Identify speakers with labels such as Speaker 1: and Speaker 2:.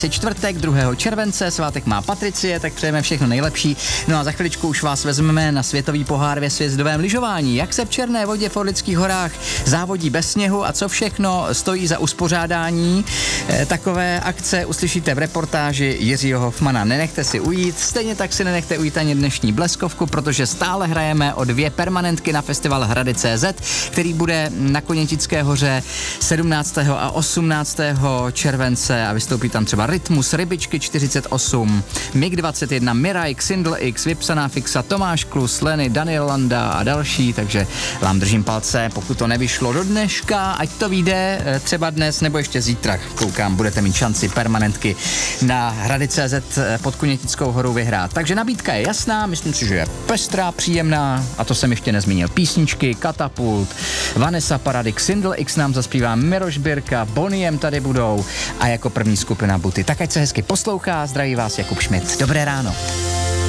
Speaker 1: Je čtvrtek 2. července, svátek má Patricie, tak přejeme všechno nejlepší. No a za chviličku už vás vezmeme na světový pohár ve sjezdovém lyžování. Jak se v Černé Vodě v Orlických horách závodí bez sněhu a co všechno stojí za uspořádání takové akce, uslyšíte v reportáži Jiřího Hofmana. Nenechte si ujít, stejně tak si nenechte ujít ani dnešní bleskovku, protože stále hrajeme o 2 permanentky na festival Hrady.cz, který bude na Konětické hoře 17. a 18. července a vystoupí tam třeba Rytmus, Rybičky 48, MiG-21, Miraj, Xindl X, Vypsaná Fixa, Tomáš Klus, Lenny, Daniel Landa a další, takže vám držím palce, pokud to nevyšlo do dneška, ať to vyjde třeba dnes nebo ještě zítra, koukám, budete mít šanci permanentky na Hrady.cz pod Konětickou horou vyhrát. Takže nabídka je jasná, myslím si, že je pestrá, příjemná a to jsem ještě nezmínil. Písničky, Katapult, Vanessa Paradis, Xindl X nám zaspívá, Miroš Birka, Boniem tady budou a jako první skupina Buty. Tak ať se hezky poslouchá, zdraví vás Jakub Šmit. Dobré ráno.